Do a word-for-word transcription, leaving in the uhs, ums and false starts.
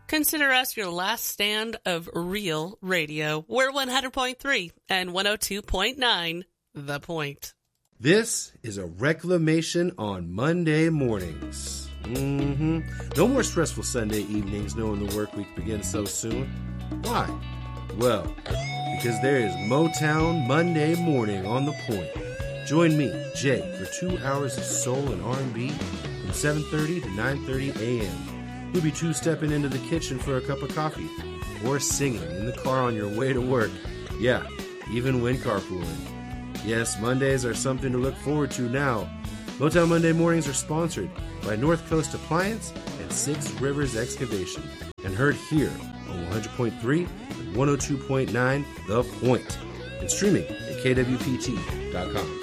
Consider us your last stand of real radio. We're one hundred point three and one oh two point nine, The Point. This is a reclamation on Monday mornings. Mm-hmm. No more stressful Sunday evenings knowing the work week begins so soon. Why? Well, because there is Motown Monday morning on The Point. Join me, Jay, for two hours of soul and R and B from seven thirty to nine thirty a.m. We'll be two-stepping into the kitchen for a cup of coffee or singing in the car on your way to work. Yeah, even when carpooling. Yes, Mondays are something to look forward to now. Motown Monday mornings are sponsored by North Coast Appliance and Six Rivers Excavation and heard here on one hundred point three and one oh two point nine The Point and streaming at K W P T dot com.